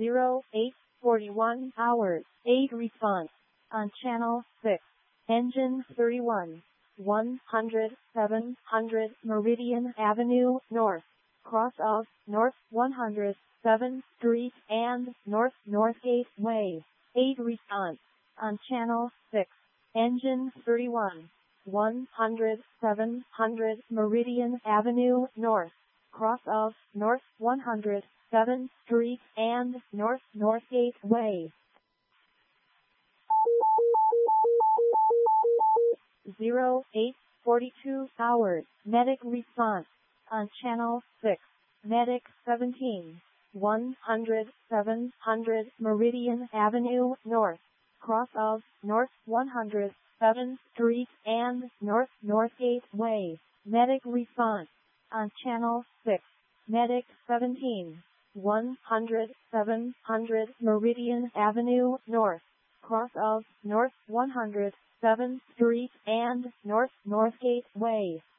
0841 hours. 8 response. On channel 6. Engine 31. 700 Meridian Avenue North. Cross of North 107th Street and North Northgate Way. 8 response. On channel 6. Engine 31. 700 Meridian Avenue North. Cross of North 107th Street and North Northgate Way. 0842 hours. Medic response. On channel 6. Medic 17. 700 Meridian Avenue North. Cross of North 107th Street and North Northgate Way. Medic response. On channel 6. Medic 17. 700 Meridian Avenue North. Cross of North 107th Street and North Northgate Way.